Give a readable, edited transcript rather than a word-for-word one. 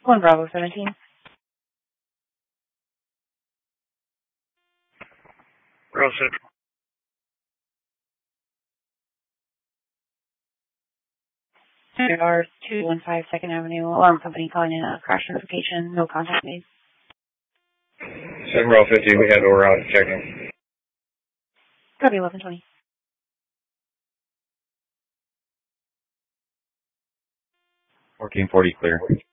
1 Bravo 17. Bravo Central. Cars 215 2nd Avenue. Alarm company calling in a crash notification. No contact made. 7 Bravo 50, we have over out checking. Copy 1120. 1440 clear.